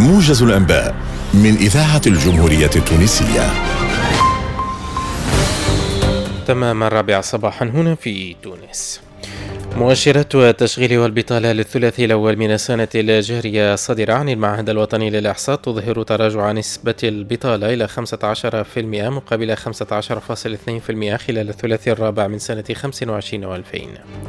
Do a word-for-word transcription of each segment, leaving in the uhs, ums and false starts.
موجز الأنباء من إذاعة الجمهورية التونسية. تمام الرابعة صباحا هنا في تونس. مؤشرات التشغيل والبطالة للثلاثي الأول من السنة الجارية الصادرة عن المعهد الوطني للإحصاء تظهر تراجع نسبة البطالة إلى خمسة عشر بالمئة مقابل خمسة عشر فاصلة اثنين بالمئة خلال الثلاثي الرابع من سنة خمسة وعشرين وألفين.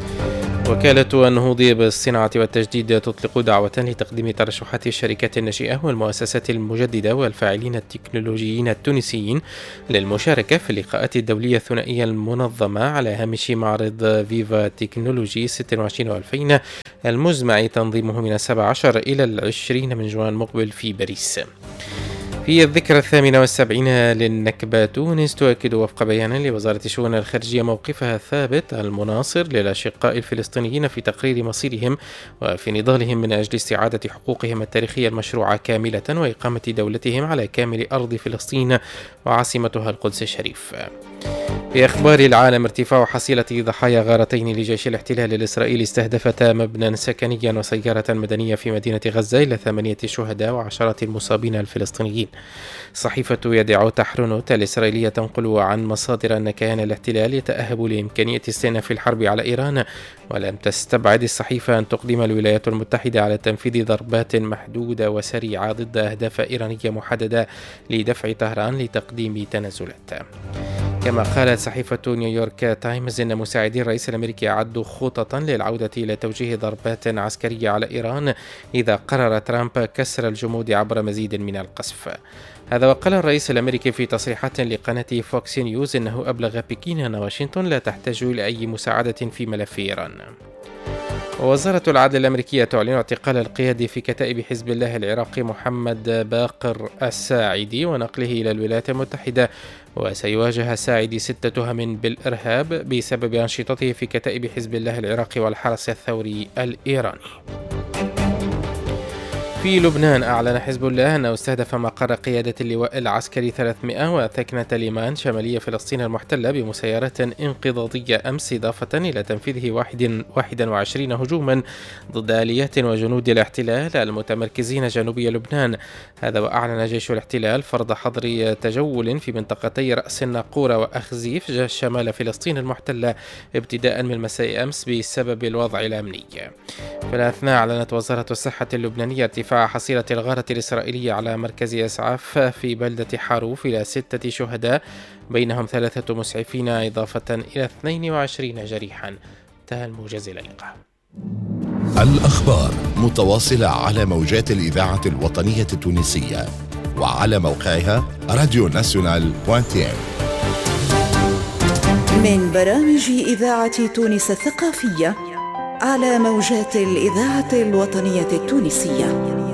وكالة النهوض بالصناعة والتجديد تطلق دعوة لتقديم ترشحات الشركات الناشئة والمؤسسات المجددة والفاعلين التكنولوجيين التونسيين للمشاركة في اللقاءات الدولية الثنائية المنظمة على هامش معرض فيفا تكنولوجي ستة وعشرين وألفين المزمع تنظيمه من السابع عشر إلى العشرين من جوان مقبل في باريس. في الذكرى الثامنة والسبعين للنكبة، تونس تؤكد وفق بيان لوزارة الشؤون الخارجية موقفها الثابت المناصر للأشقاء الفلسطينيين في تقرير مصيرهم وفي نضالهم من أجل استعادة حقوقهم التاريخية المشروعة كاملة وإقامة دولتهم على كامل أرض فلسطين وعاصمتها القدس الشريف. في أخبار العالم، ارتفاع حصيلة ضحايا غارتين لجيش الاحتلال الإسرائيلي استهدفتا مبنى سكنيا وسيارة مدنية في مدينة غزة إلى ثمانية شهداء وعشرات المصابين الفلسطينيين. صحيفة يدعو تحرنوت الإسرائيلية تنقل عن مصادر أن كيان الاحتلال يتأهب لإمكانية استئناف الحرب على إيران، ولم تستبعد الصحيفة أن تقدم الولايات المتحدة على تنفيذ ضربات محدودة وسريعة ضد أهداف إيرانية محددة لدفع طهران لتقديم تنازلات. كما قالت صحيفة نيويورك تايمز إن مساعدي الرئيس الأمريكي أعدوا خططا للعودة إلى توجيه ضربات عسكرية على إيران إذا قرر ترامب كسر الجمود عبر مزيد من القصف. هذا وقال الرئيس الأمريكي في تصريحات لقناة فوكس نيوز إنه أبلغ بكين أن واشنطن لا تحتاج إلى أي مساعدة في ملف إيران. ووزارة العدل الأمريكية تعلن اعتقال القيادي في كتائب حزب الله العراقي محمد باقر الساعدي ونقله إلى الولايات المتحدة، وسيواجه الساعدي ست تهم بالإرهاب بسبب أنشطته في كتائب حزب الله العراقي والحرس الثوري الإيراني. في لبنان، أعلن حزب الله أنه استهدف مقر قيادة اللواء العسكري ثلاثمئة وثكنة ليمان شمالية فلسطين المحتلة بمسيرات انقضاضية أمس، إضافة إلى تنفيذه واحد وعشرين هجوما ضد آليات وجنود الاحتلال المتمركزين جنوبي لبنان. هذا وأعلن جيش الاحتلال فرض حظر تجول في منطقتي رأس الناقورة وأخزيف شمال فلسطين المحتلة ابتداء من مساء أمس بسبب الوضع الأمني. في الأثناء أعلنت وزارة الصحة اللبنانية ارتفاع حصيلة الغارة الإسرائيلية على مركز إسعاف في بلدة حاروف إلى ستة شهداء بينهم ثلاثة مسعفين، إضافة إلى اثنين وعشرين جريحا. انتهى الموجز الليلة. الأخبار متواصلة على موجات الإذاعة الوطنية التونسية وعلى موقعها راديو ناسيونال دوت ام. من برامج إذاعة تونس الثقافية على موجات الإذاعة الوطنية التونسية.